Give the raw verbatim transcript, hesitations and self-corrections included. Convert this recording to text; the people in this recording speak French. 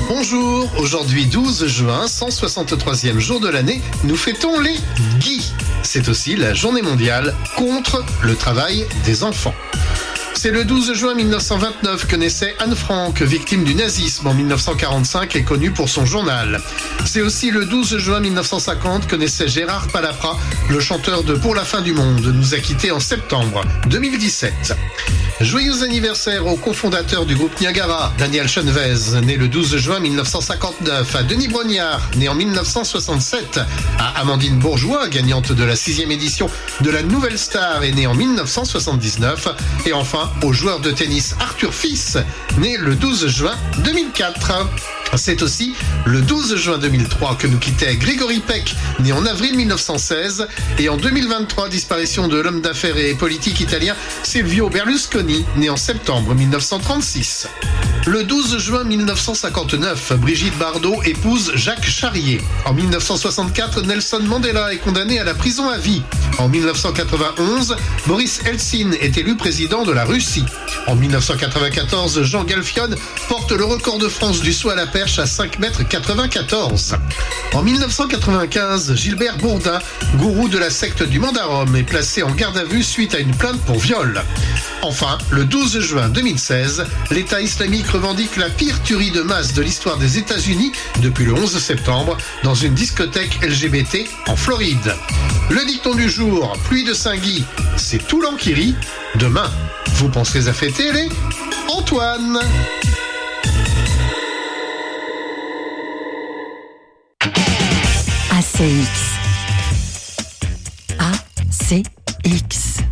Bonjour, aujourd'hui douze juin, cent soixante-troisième jour de l'année, nous fêtons les Guy. C'est aussi la journée mondiale contre le travail des enfants. C'est le douze juin mille neuf cent vingt-neuf que naissait Anne Frank, victime du nazisme en mille neuf cent quarante-cinq et connue pour son journal. C'est aussi le douze juin mille neuf cent cinquante que naissait Gérard Palapra, le chanteur de Pour la fin du monde, nous a quittés en septembre deux mille dix-sept. Joyeux anniversaire au cofondateur du groupe Niagara, Daniel Chenvez, né le douze juin mille neuf cent cinquante-neuf, à Denis Brognard, né en mille neuf cent soixante-sept, à Amandine Bourgeois, gagnante de la sixième édition de la Nouvelle Star, est née en mille neuf cent soixante-dix-neuf, et enfin au joueur de tennis Arthur Fils, né le douze juin deux mille quatre. C'est aussi le douze juin deux mille trois que nous quittait Grégory Peck, né en avril mille neuf cent seize, et en deux mille vingt-trois, disparition de l'homme d'affaires et politique italien Silvio Berlusconi, né en septembre mille neuf cent trente-six. Le douze juin mille neuf cent cinquante-neuf, Brigitte Bardot épouse Jacques Charrier. En mille neuf cent soixante-quatre, Nelson Mandela est condamné à la prison à vie. En mille neuf cent quatre-vingt-onze, Boris Eltsine est élu président de la Russie. En mille neuf cent quatre-vingt-quatorze, Jean Galfione porte le record de France du saut à la perche à cinq mètres quatre-vingt-quatorze. En mille neuf cent quatre-vingt-quinze, Gilbert Bourdin, gourou de la secte du Mandarom, est placé en garde à vue suite à une plainte pour viol. Enfin, le douze juin deux mille seize, l'État islamique revendique la pire tuerie de masse de l'histoire des États-Unis depuis le onze septembre dans une discothèque L G B T en Floride. Le dicton du jour, pluie de Saint-Guy, c'est Toulan qui rit. Demain, vous penserez à fêter les Antoine. A C X. A C X.